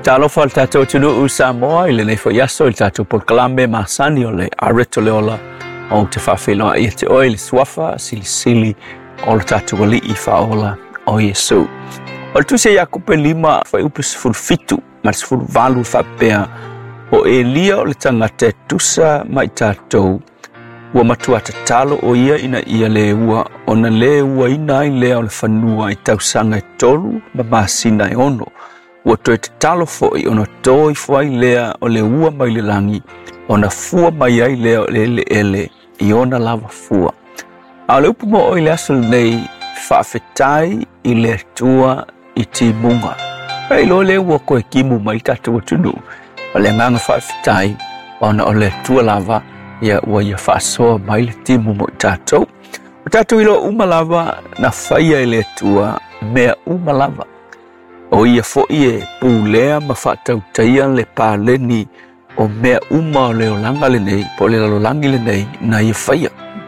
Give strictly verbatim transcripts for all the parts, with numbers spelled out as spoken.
Talo fal tato tunu Samoa ile nei fo yaso il tato por kalambe masani ole areto leola o te fafelo e te oil swafa sili sili o le tato wali i faola o Yesu. O tu se Jakope lima fa upus ful fitu mas ful valu fa pea o Elia o le tangata tusa mai tato ua matua te talo o ia ina ia le ua ona le ua ina i lea o le fanua i tausanga i tolu ma masina i ono. Ua toe te talo foi ona toi foi lea o le ua mai le langi ona fua mai ai lea o le ele ele i ona lava fua. A le upu mo o i le aso nei whaafetai i le tua i ti munga. Hei lo le ua koe kimu mai tatu o tunu o le nganga whaafetai ona o le tua lava ia ua ia whaasoa mai le ti munga i tatu. O tatu ilo umalava na whaia i le tua mea umalava. O ia fo ie pulea ma whaatau taia le pāleni o mea uma o leo langa le nei, po le lalo langi le nei, na ia whaia.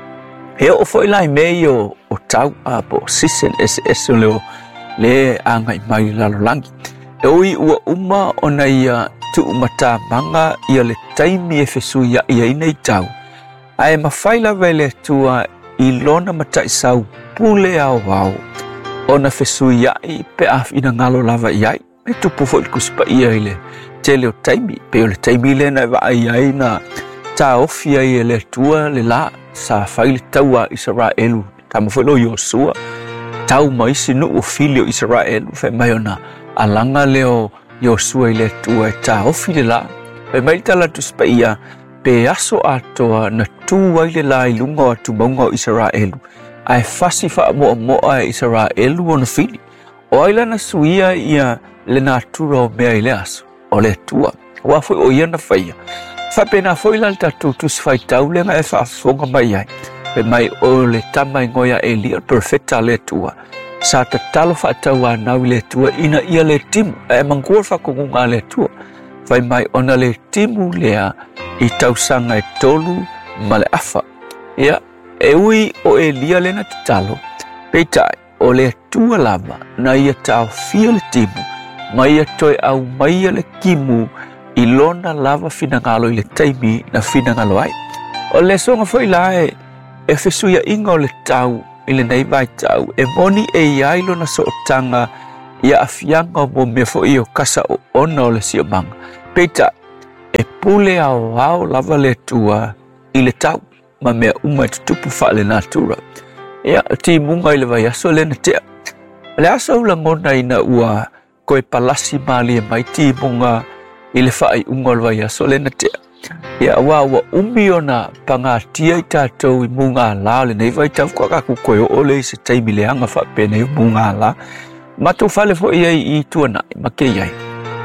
He o fo ilai mei o, o tau a po sisen S S o leo le angai mai lalo langi. E oi ua uma o na ia tu umata manga ia le taimi e fesu ia ia ina i tau. Ae ma whaila vele tua i lona matai sau pule au au. Ona fesu iai pe af ina ngalo lava iai me tupu fo kuspa ia ile tele o taimi pe o le taimi le na va iai na ta ofia ia le tua le la sa faile taua Israelu tamo fo lo Yosua tau mai sinu o filio Israelu fe mai ona alanga leo Yosua ile tua ta ofile la pe mai tala tuspa ia pe aso atoa na tu ile la ilunga tu bongo Israelu ai fasi fa mo mo ai Israel ona fili o ila na suia ia le natura o mea ile aso o le tua wa foi o ia na faia fa pena foi la tatu tu fai taule nga e fa fonga mai ai pe mai o le tama ngoia Elia perfecta le tua sa ta talo fa tawa na le tua ina ia le timu e mangua fa kunga le tua fai mai ona le timu lea i tausanga e tolu male afa ia e ui o Elia lena te talo, peitai o le tua lava na ia tau fia le timu, ma ia toi au maia le kimu i lona lava finangalo i le taimi na finangalo ai. O le songa foi lae e fesuia inga o le tau i le nei vai tau, e moni e iai lona so tanga ia afianga o mo mea fo i o kasa o ona o le siomanga. Peitai, e pule au au lava le tua i le tau. Ma mea uma tutupu whaale natura. Ia, ti munga ile vai aso lena tea. Le aso ula ngona ina ua koe palasi mali e mai ti munga ile whaai unga ile vai aso lena tea. Ia, ua ua umi ona panga tia i tātou i munga la le nei vai tau kwa kaku koe o ole i se taimi le anga whapene i munga la. Matu whale fo iai i tua nai, ma ke iai.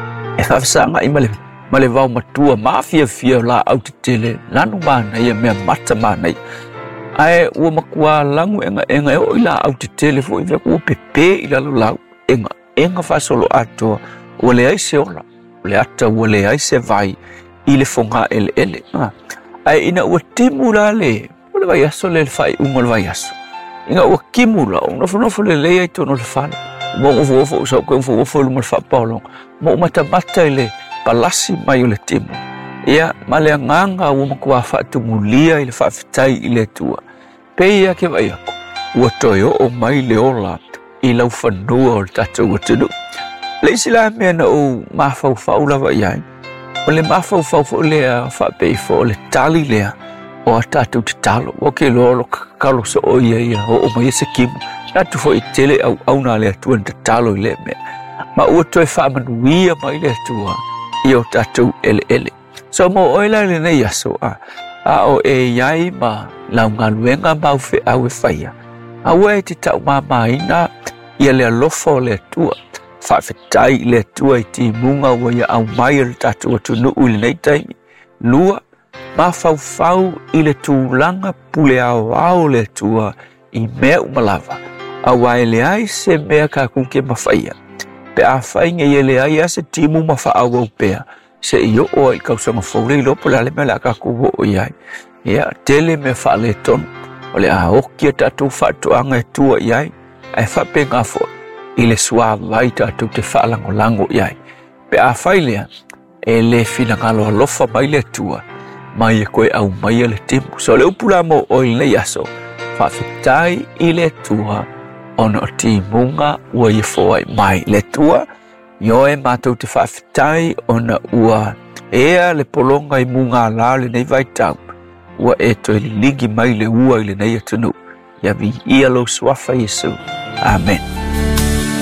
E whawasanga i male ma le vau matua mafia fia la au te tele lanu mana ia mea mata mana ai ua makua langu enga enga e o ila au te tele fo i vea ua pepe i lalo lau enga enga fasolo atoa ua le ai se ola ua le ata ua le ai se vai i le fonga ele ele ai ina ua timu la le ua le vai aso le le fai unga le vai aso inga ua kimu la o nofo nofo le le ai tono le fana mo ufo ufo usau koe ufo ufo luma le fa paolong mo umata mata ile palasi mai o le timu. Ia, ma le nganga ua makua whaatumulia i le whaafetai i le tua. Pei ia ke vai ako, ua toi o mai le ola i lau whanua o le tatou o tunu. Le isi la mea na o mawhau whau lawa iai. O le mawhau whau fo lea whaapei fo o le tali lea o a tatou te talo. O ke lolo kakalo sa o ia ia o o mai se kimu. Natu fo i tele au au na lea tua te talo i le mea. Ma ua toi whaamanuia mai le tua. I o tatou ele ele. So mo oila le nei aso a. A o e iai ma lau ngā luenga mau fe au e whaia. A ua e te tau mamaina ia le alofa o le tua. Whawhetai le tua i ti munga ua ia au mai le tatou atu nuu le nei taimi. Lua, ma fau fau i le tūlanga pule au au le tua i mea umalava. A wae le ai se mea ka kunke mawhaia. Pe a whainga i ele ai ase timu ma wha au au pea. Se i o o i kausanga whaure i lopo la le mea la ka kuho o iai. Ia, tele me wha le tonu. O le a okia tatou whatoanga e tua iai. Ai whape ngā fo. I le sua vai tatou te whaalango lango iai. Pe a whailea, e le fina ngalo alofa mai le tua, mai e koe au mai le timu. So le upula mo o i nei aso, whawhitai i le tua, ono o ti munga ua i fōai mai le tua, yo e mātou te whawhitai ona ua ea le polonga i munga la le nei vai tau, ua e toi ligi mai le ua i le nei atunu, ia vi ia lo swafa Yesu. Amen.